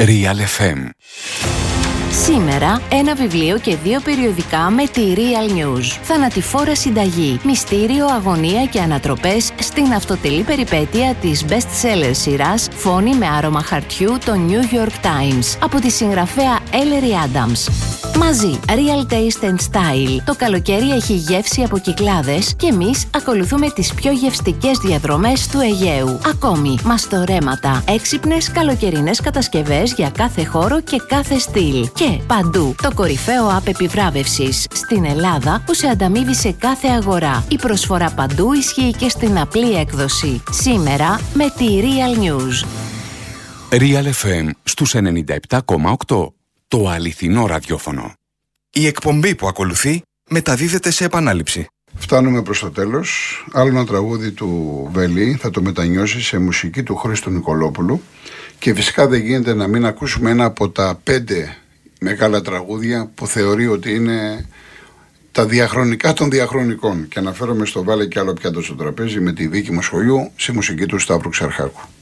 Real FM. Σήμερα ένα βιβλίο και 2 περιοδικά με τη Real News. Θανατηφόρα συνταγή, μυστήριο, αγωνία και ανατροπές στην αυτοτελή περιπέτεια της best-seller σειράς Φόνη με άρωμα χαρτιού, το New York Times, από τη συγγραφέα Ellery Adams. Μαζί, Real Taste and Style. Το καλοκαίρι έχει γεύση από Κυκλάδες και εμείς ακολουθούμε τις πιο γευστικές διαδρομές του Αιγαίου. Ακόμη, μαστορέματα, έξυπνες καλοκαιρινές κατασκευές για κάθε χώρο και κάθε στυλ. Και παντού, το κορυφαίο app επιβράβευσης στην Ελλάδα που σε ανταμείβει σε κάθε αγορά. Η προσφορά παντού ισχύει και στην απλή έκδοση. Σήμερα με τη Real News. Real FM στους 97,8. Το αληθινό ραδιόφωνο. Η εκπομπή που ακολουθεί μεταδίδεται σε επανάληψη. Φτάνουμε προς το τέλος. Άλλο ένα τραγούδι του Βελή θα το μετανιώσει σε μουσική του Χρήστου Νικολόπουλου. Και φυσικά δεν γίνεται να μην ακούσουμε ένα από τα 5 μεγάλα τραγούδια που θεωρεί ότι είναι τα διαχρονικά των διαχρονικών. Και αναφέρομαι στο Βάλε κι άλλο πιάτο στο τραπέζι με τη Βίκη Μοσχολιού, σε μουσική του Σταύρου Ξαρχάκου.